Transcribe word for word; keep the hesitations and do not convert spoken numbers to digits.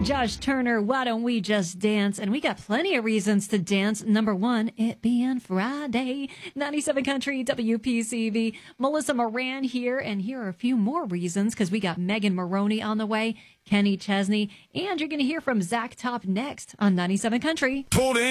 Josh Turner, Why Don't We Just Dance? And we got plenty of reasons to dance. Number one, it being Friday. ninety-seven Country, W P C V. Melissa Moran here, and here are a few more reasons because we got Megan Maroney on the way, Kenny Chesney, and you're going to hear from Zach Top next on ninety-seven Country. Pulled in.